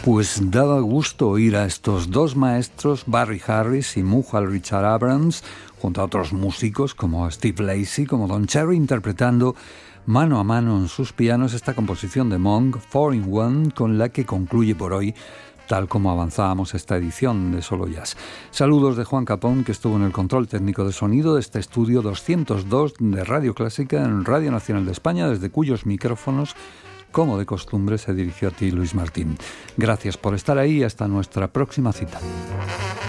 Pues daba gusto oír a estos dos maestros, Barry Harris y Muhal Richard Abrams, junto a otros músicos como Steve Lacy, como Don Cherry, interpretando mano a mano en sus pianos esta composición de Monk, 4-in-1, con la que concluye por hoy, tal como avanzábamos esta edición de Solo Jazz. Saludos de Juan Capón, que estuvo en el control técnico de sonido de este estudio 202 de Radio Clásica en Radio Nacional de España, desde cuyos micrófonos, como de costumbre, se dirigió a ti, Luis Martín. Gracias por estar ahí y hasta nuestra próxima cita.